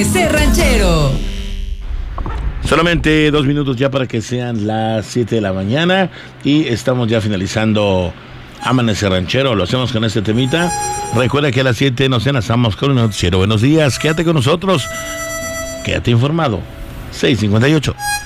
Amanecer Ranchero. Solamente 2 minutos ya para que sean las 7 de la mañana y estamos ya finalizando Amanecer Ranchero. Lo hacemos con este temita. Recuerda que a las 7 nos enlazamos con un noticiero. Buenos días, quédate con nosotros, quédate informado. 6:58.